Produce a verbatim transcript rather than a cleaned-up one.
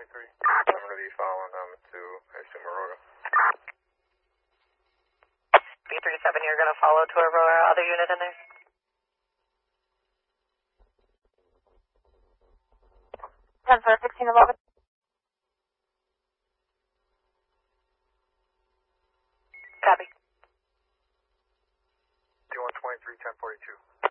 twenty-three. I'm going to be following them to, I assume, Aurora. B thirty-seven, you're going to follow to Aurora. Other unit in there? ten four, sixteen eleven. Copy. T one twenty-three, ten forty-two.